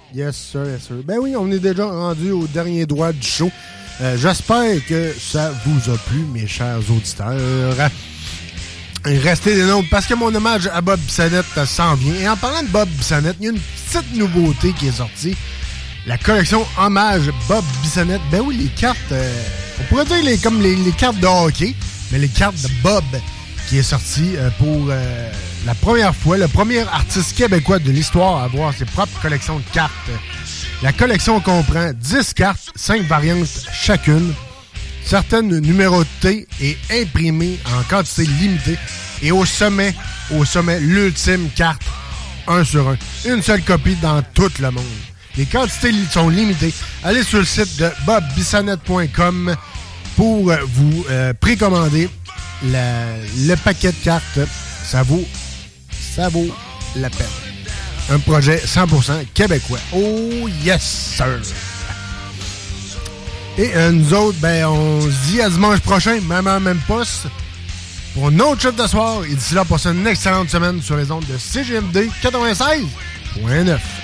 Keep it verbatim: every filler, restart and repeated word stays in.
Yes, sir, yes, sir. Ben oui, on est déjà rendu au dernier droit du show. Euh, j'espère que ça vous a plu, mes chers auditeurs. Restez des nôtres, parce que mon hommage à Bob Bissonnette s'en vient. Et en parlant de Bob Bissonnette, il y a une petite nouveauté qui est sortie. La collection Hommage Bob Bissonnette. Ben oui, les cartes, euh, on pourrait dire les, comme les, les cartes de hockey, mais les cartes de Bob qui est sorti euh, pour euh, la première fois, le premier artiste québécois de l'histoire à avoir ses propres collections de cartes. La collection comprend dix cartes, cinq variantes chacune, certaines numérotées et imprimées en quantité limitée. Et au sommet, au sommet, l'ultime carte, un sur un. Une seule copie dans tout le monde. Les quantités sont limitées. Allez sur le site de bob bissonnette point com pour vous euh, précommander la, le paquet de cartes. Ça vaut, ça vaut la peine. Un projet cent pour cent québécois. Oh yes, sir! Et euh, nous autres, ben, on se dit à dimanche prochain, même en même poste, pour un autre chute de soir. Et d'ici là, passez une excellente semaine sur les ondes de C G M D quatre-vingt-seize point neuf.